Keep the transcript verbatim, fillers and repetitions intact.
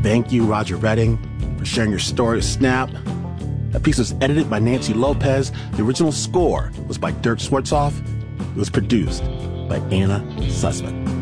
Thank you, Roger Redding, for sharing your story with Snap. That piece was edited by Nancy Lopez. The original score was by Dirk Schwartzoff. It was produced by Anna Sussman.